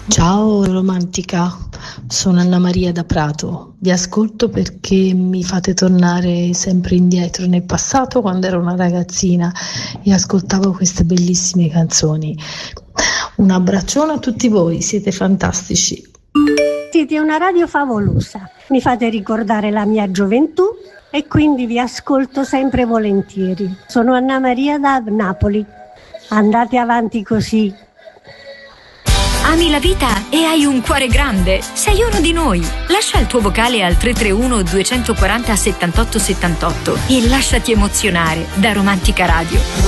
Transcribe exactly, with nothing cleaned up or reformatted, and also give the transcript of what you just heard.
Ciao romantica, sono Anna Maria da Prato. Vi ascolto perché mi fate tornare sempre indietro nel passato quando ero una ragazzina e ascoltavo queste bellissime canzoni. Un abbraccione a tutti voi, siete fantastici. Siete una radio favolosa, mi fate ricordare la mia gioventù e quindi vi ascolto sempre volentieri. Sono Anna Maria da Napoli. Andate avanti così. Ami la vita e hai un cuore grande? Sei uno di noi. Lascia il tuo vocale al tre tre uno due quattro zero settantotto settantotto e lasciati emozionare da Romantica Radio.